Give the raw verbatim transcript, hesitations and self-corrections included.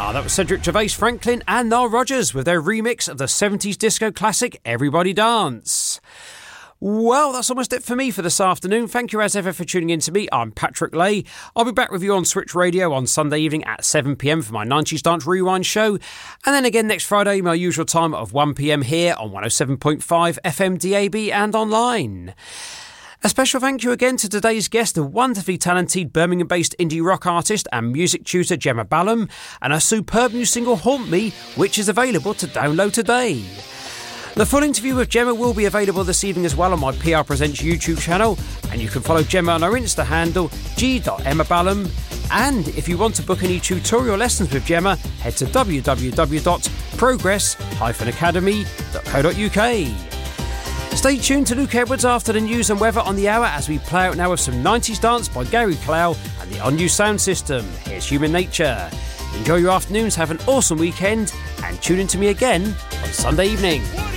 Ah, that was Cedric Gervais, Franklin and Nile Rodgers with their remix of the seventies disco classic Everybody Dance. Well, that's almost it for me for this afternoon. Thank you as ever for tuning in to me. I'm Patrick Lay. I'll be back with you on Switch Radio on Sunday evening at seven p m for my nineties Dance Rewind show. And then again next Friday, my usual time of one p m here on one oh seven point five F M D A B and online. A special thank you again to today's guest, the wonderfully talented Birmingham-based indie rock artist and music tutor Gemma Ballum, and her superb new single Haunt Me, which is available to download today. The full interview with Gemma will be available this evening as well on my P R Presents YouTube channel, and you can follow Gemma on her Insta handle g dot emma ballum. And if you want to book any tutorial lessons with Gemma, head to w w w dot progress dash academy dot co dot u k. Stay tuned to Luke Edwards after the news and weather on the hour as we play out now with some nineties dance by Gary Clow and the On-U Sound System. Here's Human Nature. Enjoy your afternoons, have an awesome weekend, and tune in to me again on Sunday evening.